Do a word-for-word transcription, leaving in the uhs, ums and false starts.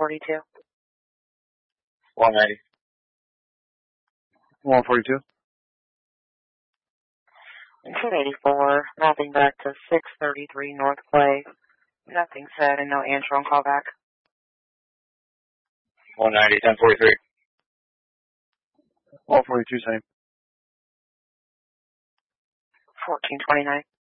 forty-two. one ninety. one forty-two. two eighty-four, mapping back to six thirty-three North Clay. Nothing said and no answer on callback. one ninety, ten forty-three. one forty-two, same. fourteen twenty-nine.